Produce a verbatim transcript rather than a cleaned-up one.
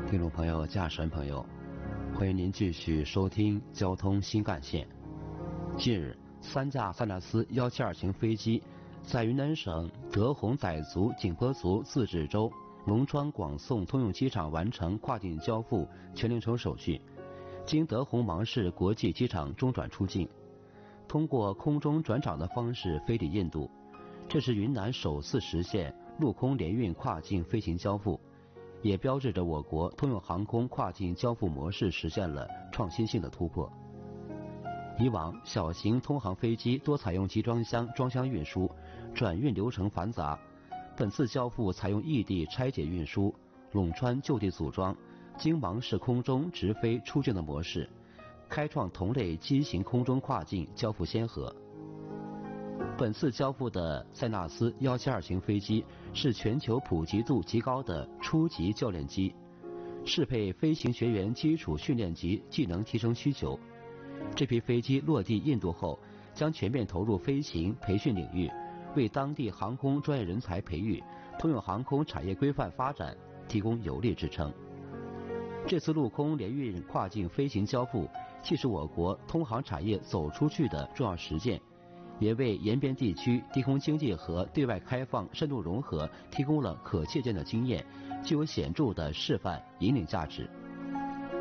听众朋友、驾驶员朋友，欢迎您继续收听交通新干线。近日，三架塞纳斯一七二型飞机在云南省德宏傣族景颇族自治州龙川广送通用机场完成跨境交付全流程手续，经德宏芒市国际机场中转出境，通过空中转场的方式飞抵印度。这是云南首次实现陆空联运跨境飞行交付，也标志着我国通用航空跨境交付模式实现了创新性的突破。以往小型通航飞机多采用集装箱装箱运输，转运流程繁杂，本次交付采用异地拆解运输，陇川就地组装，经芒市空中直飞出境的模式，开创同类机型空中跨境交付先河。本次交付的塞纳斯一七二型飞机是全球普及度极高的初级教练机，适配飞行学员基础训练及技能提升需求。这批飞机落地印度后，将全面投入飞行培训领域，为当地航空专业人才培育、通用航空产业规范发展提供有力支撑。这次陆空联运跨境飞行交付，既是我国通航产业走出去的重要实践，也为沿边地区低空经济和对外开放深度融合提供了可借鉴的经验，具有显著的示范引领价值。